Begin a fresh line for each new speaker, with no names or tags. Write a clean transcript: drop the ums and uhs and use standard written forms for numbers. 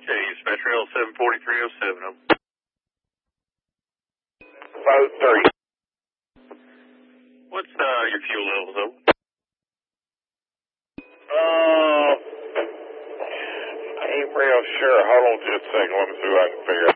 Okay, dispatch rail 74307.
5-3.
What's your fuel levels, though?
I ain't real sure. Hold on just a second. Let me see what I can figure out.